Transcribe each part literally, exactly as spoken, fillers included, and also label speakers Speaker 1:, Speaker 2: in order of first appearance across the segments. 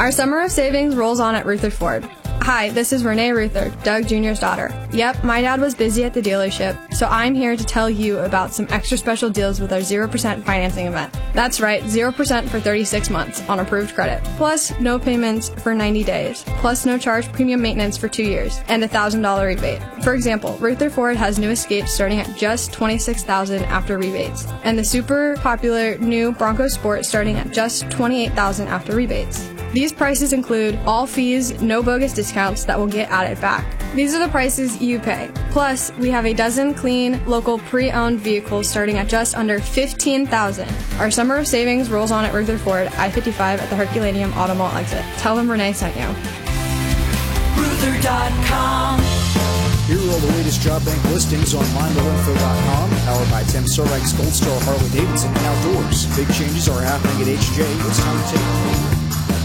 Speaker 1: Our summer of savings rolls on at Ruther Ford. Hi, this is Renee Ruther, Doug Junior's daughter. Yep, my dad was busy at the dealership, so I'm here to tell you about some extra special deals with our zero percent financing event. That's right, zero percent for thirty-six months on approved credit, plus no payments for ninety days, plus no charge premium maintenance for two years, and a one thousand dollars rebate. For example, Ruther Ford has new Escapes starting at just twenty-six thousand dollars after rebates, and the super popular new Bronco Sport starting at just twenty-eight thousand dollars after rebates. These prices include all fees, no bogus discounts that will get added back. These are the prices you pay. Plus, we have a dozen clean, local, pre-owned vehicles starting at just under fifteen thousand dollars. Our summer of savings rolls on at Ruther Ford, I fifty-five at the Herculaneum Auto Mall exit. Tell them Renee sent you.
Speaker 2: Ruther dot com.
Speaker 3: Here are all the latest job bank listings on my mo info dot com, powered by Tim Sorex, Gold Star, Harley Davidson, and Outdoors. Big changes are happening at H J. It's time to take.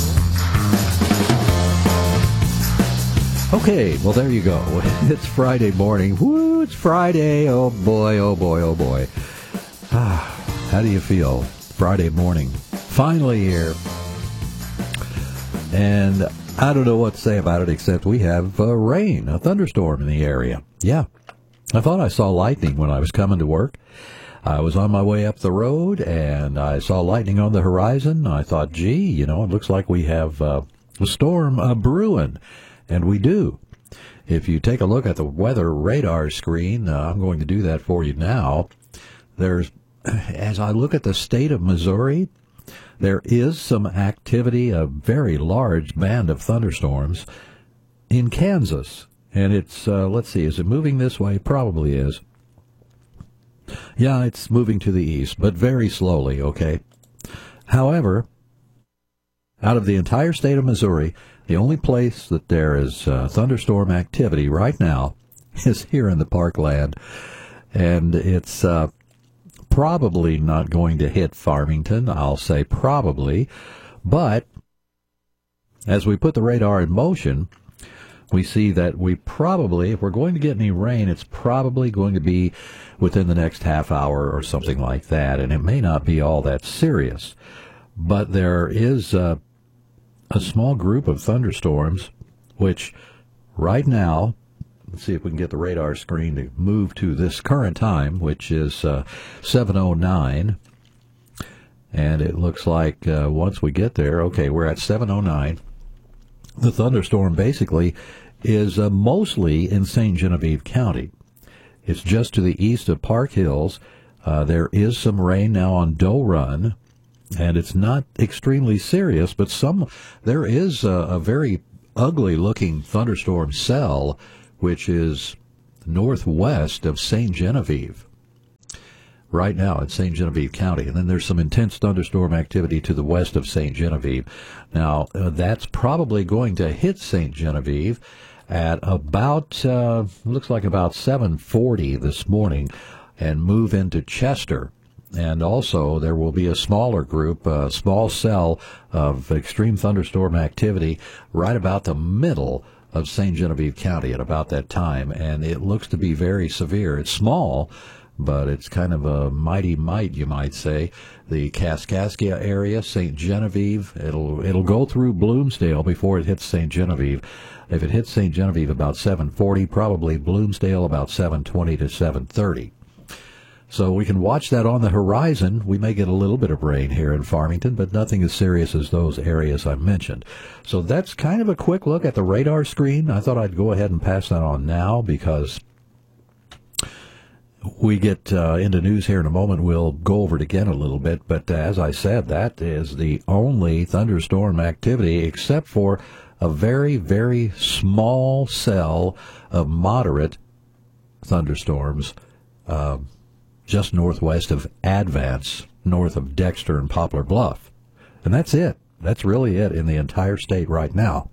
Speaker 4: Okay, well, there you go. It's Friday morning. Woo, it's Friday. Oh, boy, oh, boy, oh, boy. Ah, how do you feel? Friday morning. Finally here. And I don't know what to say about it except we have uh, rain, a thunderstorm in the area. Yeah, I thought I saw lightning when I was coming to work. I was on my way up the road, and I saw lightning on the horizon. I thought, gee, you know, it looks like we have uh, a storm uh, brewing. And we do. If you take a look at the weather radar screen, uh, I'm going to do that for you now. There's, as I look at the state of Missouri, there is some activity, a very large band of thunderstorms in Kansas. And it's, uh, let's see, is it moving this way? Probably is. Yeah, it's moving to the east, but very slowly, okay? However, out of the entire state of Missouri, the only place that there is uh, thunderstorm activity right now is here in the Parkland, and it's uh, probably not going to hit Farmington. I'll say probably, but as we put the radar in motion, we see that we probably, if we're going to get any rain, it's probably going to be within the next half hour or something like that, and it may not be all that serious, but there is uh, a small group of thunderstorms, which right now, let's see if we can get the radar screen to move to this current time, which is uh, seven oh nine. And it looks like uh, once we get there, okay, we're at seven oh nine. The thunderstorm basically is uh, mostly in Saint Genevieve County. It's just to the east of Park Hills. Uh, there is some rain now on Doe Run. And it's not extremely serious, but some there is a, a very ugly-looking thunderstorm cell, which is northwest of Saint Genevieve, right now in Saint Genevieve County. And then there's some intense thunderstorm activity to the west of Saint Genevieve. Now, uh, that's probably going to hit Saint Genevieve at about, uh, looks like about seven forty this morning, and move into Chester. And also, there will be a smaller group, a small cell of extreme thunderstorm activity right about the middle of Saint Genevieve County at about that time. And it looks to be very severe. It's small, but it's kind of a mighty might, you might say. The Kaskaskia area, Saint Genevieve, it'll it'll go through Bloomsdale before it hits Saint Genevieve. If it hits Saint Genevieve about seven forty, probably Bloomsdale about seven twenty to seven thirty. So we can watch that on the horizon. We may get a little bit of rain here in Farmington, but nothing as serious as those areas I mentioned. So that's kind of a quick look at the radar screen. I thought I'd go ahead and pass that on now because we get uh, into news here in a moment. We'll go over it again a little bit. But uh, as I said, that is the only thunderstorm activity except for a very, very small cell of moderate thunderstorms uh, just northwest of Advance, north of Dexter and Poplar Bluff. And that's it. That's really it in the entire state right now.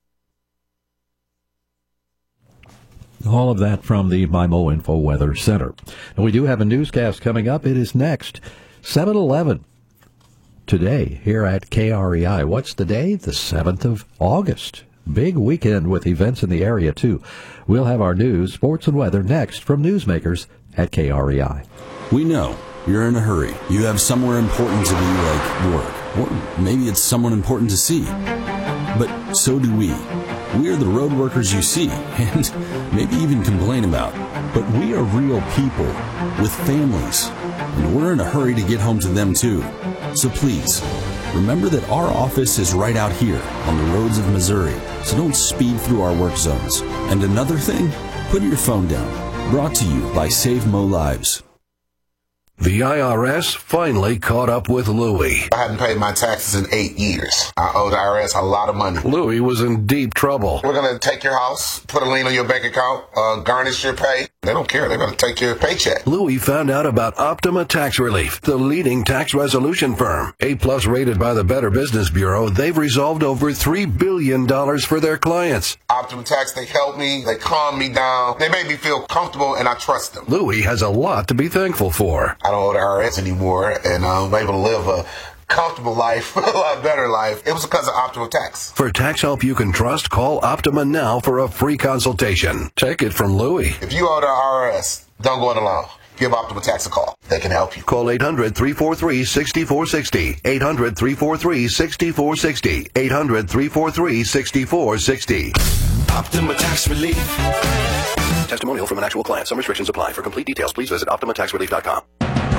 Speaker 4: All of that from the My Mo Info Weather Center. And we do have a newscast coming up. It is next, seven eleven today here at K R E I. What's the day? The seventh of August. Big weekend with events in the area, too. We'll have our news, sports, and weather next from Newsmakers at K R E I.
Speaker 5: We know you're in a hurry. You have somewhere important to be, like work. Or maybe it's someone important to see. But so do we. We are the road workers you see, and maybe even complain about. But we are real people with families, and we're in a hurry to get home to them too. So please, remember that our office is right out here on the roads of Missouri, so don't speed through our work zones. And another thing, put your phone down. Brought to you by Save Mo Lives.
Speaker 6: The I R S finally caught up with Louie.
Speaker 7: I hadn't paid my taxes in eight years. I owe the I R S a lot of money.
Speaker 6: Louie was in deep trouble.
Speaker 7: We're going to take your house, put a lien on your bank account, uh, garnish your pay. They don't care. They're going to take your paycheck.
Speaker 6: Louie found out about Optima Tax Relief, the leading tax resolution firm. A-plus rated by the Better Business Bureau, they've resolved over three billion dollars for their clients.
Speaker 7: Optima Tax, they help me. They calm me down. They make me feel comfortable, and I trust them.
Speaker 6: Louie has a lot to be thankful for.
Speaker 7: I don't owe the I R S anymore, and I'm able to live a comfortable life, a lot better life. It was because of Optima Tax.
Speaker 6: For tax help you can trust, call Optima now for a free consultation. Take it from Louie.
Speaker 7: If you owe the I R S, don't go it alone. Give Optima Tax a call. They can help you.
Speaker 6: Call eight hundred, three four three, six four six zero. eight hundred, three four three, six four six zero. eight hundred, three four three, six four six zero.
Speaker 2: Optima Tax Relief.
Speaker 6: Testimonial from an actual client. Some restrictions apply. For complete details, please visit optima tax relief dot com.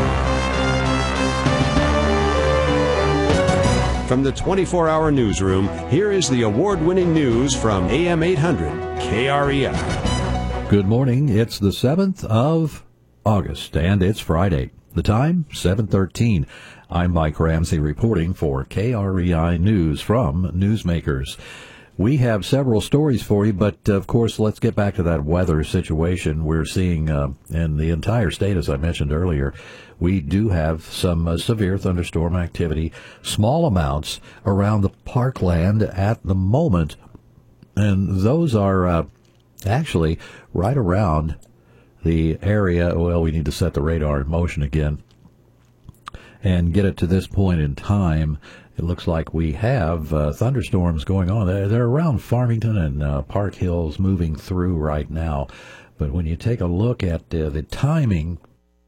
Speaker 8: From the twenty-four hour newsroom, here is the award-winning news from A M eight hundred K R E I.
Speaker 4: Good morning. It's the seventh of August, and it's Friday. The time, seven thirteen. I'm Mike Ramsey reporting for K R E I News from Newsmakers. We have several stories for you, but of course, let's get back to that weather situation we're seeing uh, in the entire state, as I mentioned earlier. We do have some uh, severe thunderstorm activity, small amounts around the parkland at the moment, and those are uh, actually right around the area. Well, we need to set the radar in motion again and get it to this point in time. It looks like we have uh, thunderstorms going on. They're, they're around Farmington and uh, Park Hills moving through right now. But when you take a look at uh, the timing,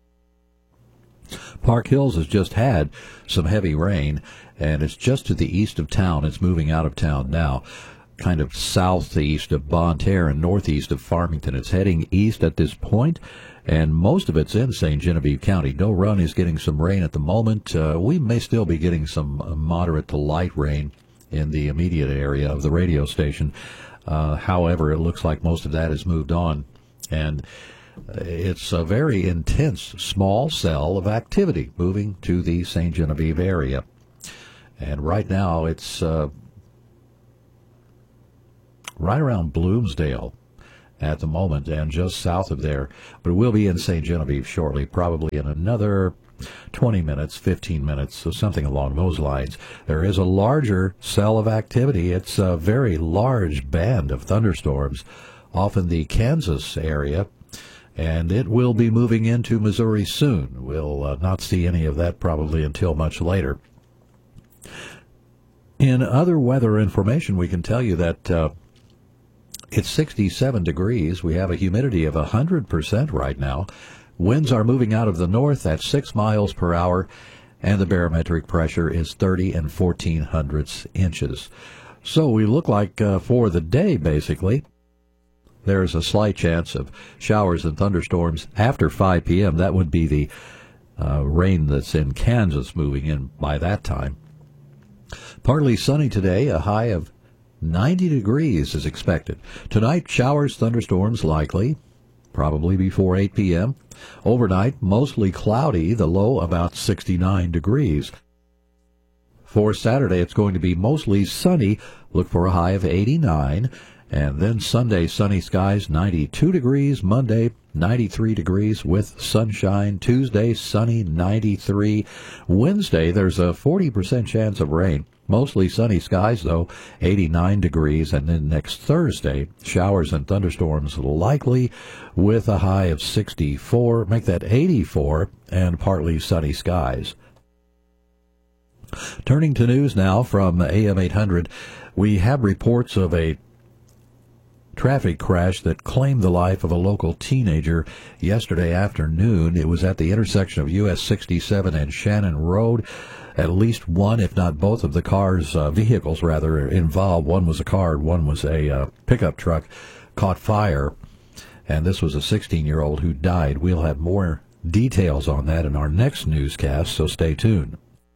Speaker 4: Park Hills has just had some heavy rain, and it's just to the east of town. It's moving out of town now, kind of southeast of Bonne Terre and northeast of Farmington. It's heading east at this point, and most of it's in Saint Genevieve County. Doe Run is getting some rain at the moment. Uh, we may still be getting some moderate to light rain in the immediate area of the radio station. Uh, however, it looks like most of that has moved on, and it's a very intense small cell of activity moving to the Saint Genevieve area. And right now it's uh, right around Bloomsdale at the moment and just south of there. But we'll be in Saint Genevieve shortly, probably in another twenty minutes, fifteen minutes, so something along those lines. There is a larger cell of activity. It's a very large band of thunderstorms off in the Kansas area, and it will be moving into Missouri soon. We'll uh, not see any of that probably until much later. In other weather information, we can tell you that uh, it's sixty-seven degrees. We have a humidity of one hundred percent right now. Winds are moving out of the north at six miles per hour, and the barometric pressure is thirty and fourteen hundredths inches. So we look like uh, for the day, basically, there's a slight chance of showers and thunderstorms after five p.m. That would be the uh, rain that's in Kansas moving in by that time. Partly sunny today, a high of ninety degrees is expected. Tonight, showers, thunderstorms likely, probably before eight p.m. Overnight, mostly cloudy, the low about sixty-nine degrees. For Saturday, it's going to be mostly sunny. Look for a high of eighty-nine. And then Sunday, sunny skies, ninety-two degrees. Monday, ninety-three degrees with sunshine. Tuesday, sunny, ninety-three. Wednesday, there's a forty percent chance of rain. Mostly sunny skies, though, eighty-nine degrees. And then next Thursday, showers and thunderstorms likely with a high of sixty-four. Make that eighty-four and partly sunny skies. Turning to news now from A M eight hundred, we have reports of a traffic crash that claimed the life of a local teenager yesterday afternoon. It was at the intersection of U S sixty-seven and Shannon Road. At least one, if not both, of the cars, uh, vehicles rather, involved. One was a car, one was a uh, pickup truck, caught fire. And this was a sixteen-year-old who died. We'll have more details on that in our next newscast, so stay tuned.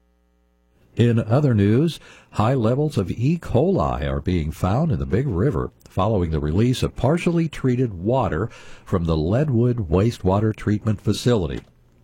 Speaker 4: In other news, high levels of E. coli are being found in the Big River following the release of partially treated water from the Leadwood Wastewater Treatment Facility.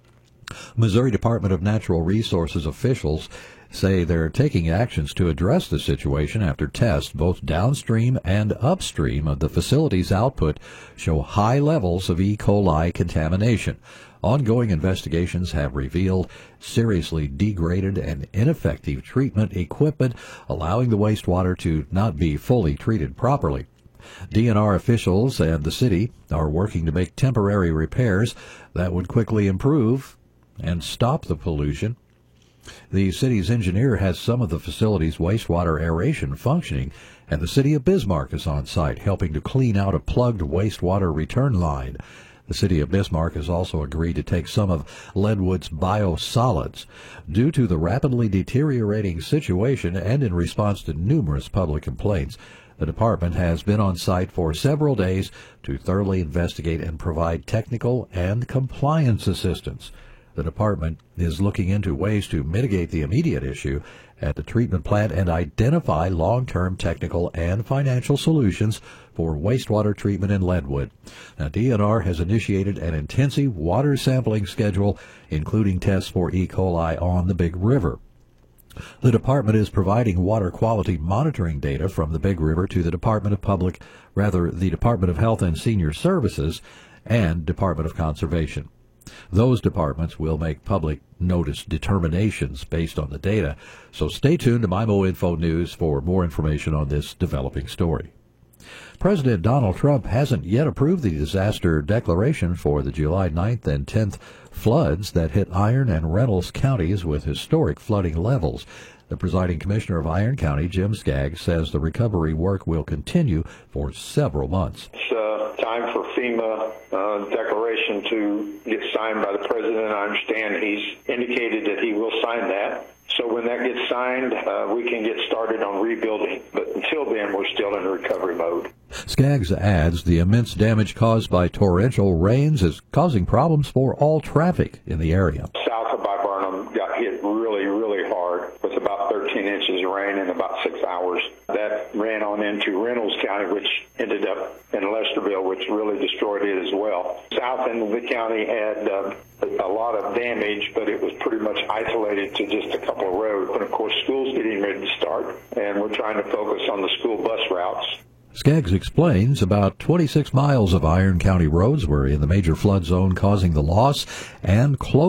Speaker 4: Missouri Department of Natural Resources officials say they're taking actions to address the situation after tests both downstream and upstream of the facility's output show high levels of E. coli contamination. Ongoing investigations have revealed seriously degraded and ineffective treatment equipment, allowing the wastewater to not be fully treated properly. D N R officials and the city are working to make temporary repairs that would quickly improve and stop the pollution. The city's engineer has some of the facility's wastewater aeration functioning, and the city of Bismarck is on site helping to clean out a plugged wastewater return line. The city of Bismarck has also agreed to take some of Leadwood's biosolids. Due to the rapidly deteriorating situation and in response to numerous public complaints, the department has been on site for several days to thoroughly investigate and provide technical and compliance assistance. The department is looking into ways to mitigate the immediate issue at the treatment plant and identify long-term technical and financial solutions for wastewater treatment in Leadwood. Now, D N R has initiated an intensive water sampling schedule, including tests for E. coli on the Big River. The department is providing water quality monitoring data from the Big River to the Department of Public, rather the Department of Health and Senior Services and Department of Conservation. Those departments will make public notice determinations based on the data, so stay tuned to MIMO Info News for more information on this developing story. President Donald Trump hasn't yet approved the disaster declaration for the July ninth and tenth floods that hit Iron and Reynolds counties with historic flooding levels. The presiding commissioner of Iron County, Jim Skaggs, says the recovery work will continue for several months.
Speaker 9: It's uh, time for FEMA uh, declaration to get signed by the president. I understand he's indicated that he will sign that. So when that gets signed, uh, we can get started on rebuilding. But until then, we're still in recovery mode.
Speaker 4: Skaggs adds the immense damage caused by torrential rains is causing problems for all traffic in the area.
Speaker 9: South of By Barnum got hit really, really hard with about thirteen inches of rain in about six hours. That ran on into Reynolds County, which ended up in Lesterville, which really destroyed it as well. South end of the county had uh, a lot of damage, but it was pretty much isolated to just a couple of roads. But of course, school's getting ready to start, and we're trying to focus on the school bus routes.
Speaker 4: Skaggs explains about twenty-six miles of Iron County roads were in the major flood zone, causing the loss and closure